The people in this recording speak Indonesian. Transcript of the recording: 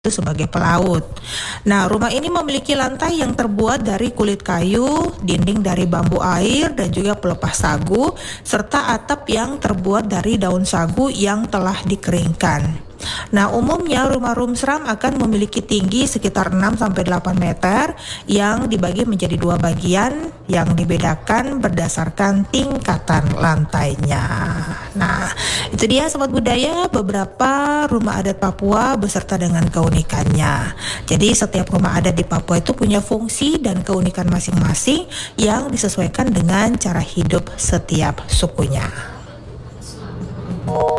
itu sebagai pelaut. Nah, rumah ini memiliki lantai yang terbuat dari kulit kayu, dinding dari bambu air, dan juga pelepas sagu, serta atap yang terbuat dari daun sagu yang telah dikeringkan. Nah, umumnya rumah Roomsram akan memiliki tinggi sekitar 6-8 meter yang dibagi menjadi dua bagian yang dibedakan berdasarkan tingkatan lantainya. Nah, itu dia Sobat Budaya, beberapa rumah adat Papua beserta dengan keunikannya. Jadi setiap rumah adat di Papua itu punya fungsi dan keunikan masing-masing yang disesuaikan dengan cara hidup setiap sukunya.